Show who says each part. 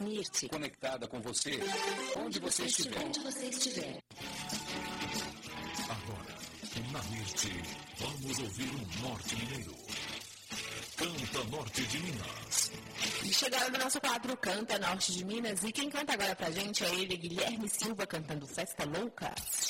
Speaker 1: Mirte.
Speaker 2: Conectada com você, onde você estiver.
Speaker 3: Agora, na Mirte, vamos ouvir um norte mineiro. Canta Norte de Minas.
Speaker 1: E chegaram no nosso quadro Canta Norte de Minas. E quem canta agora pra gente é ele, Guilherme Silva, cantando Festa Louca.